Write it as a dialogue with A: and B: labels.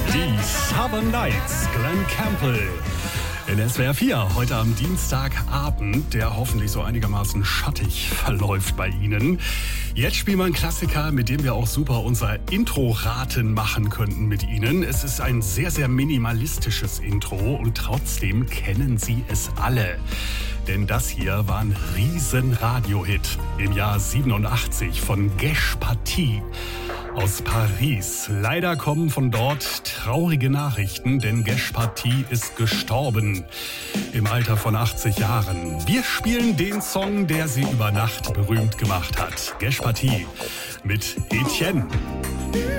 A: Die Southern Nights, Glenn Campbell. In SWR 4, heute am Dienstagabend, der hoffentlich so einigermaßen schattig verläuft bei Ihnen. Jetzt spielen wir einen Klassiker, mit dem wir auch super unser Intro-Raten machen könnten mit Ihnen. Es ist ein sehr, sehr minimalistisches Intro und trotzdem kennen Sie es alle. Denn das hier war ein riesen Radio-Hit im Jahr 87 von Gesh Patti aus Paris. Leider kommen von dort traurige Nachrichten, denn Gesh Patti ist gestorben im Alter von 80 Jahren. Wir spielen den Song, der sie über Nacht berühmt gemacht hat. Gesh Patti mit Etienne.